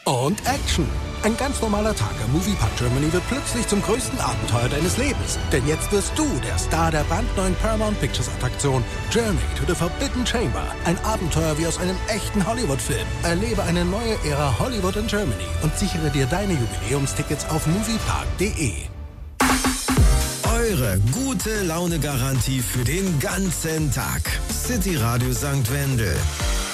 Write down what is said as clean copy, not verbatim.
Und Action. Ein ganz normaler Tag am Moviepark Germany wird plötzlich zum größten Abenteuer deines Lebens. Denn jetzt wirst du der Star der brandneuen Paramount Pictures Attraktion Journey to the Forbidden Chamber. Ein Abenteuer wie aus einem echten Hollywood-Film. Erlebe eine neue Ära Hollywood in Germany und sichere dir deine Jubiläumstickets auf moviepark.de. Eure gute Laune-Garantie für den ganzen Tag. City Radio St. Wendel.